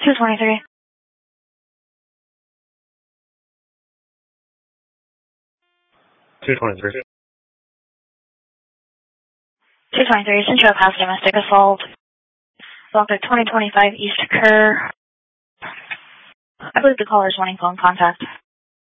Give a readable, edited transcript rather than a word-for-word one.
223. 223. 223, Central Pass domestic assault. Block 2025 East Kerr. I believe the caller is wanting phone contact.